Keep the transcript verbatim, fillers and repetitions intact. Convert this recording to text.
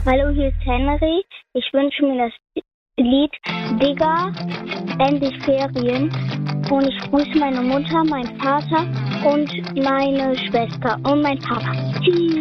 Hallo, hier ist Henry. Ich wünsche mir das Lied Digga, endlich Ferien. Und ich grüße meine Mutter, meinen Vater und meine Schwester und meinen Papa. Tschüss.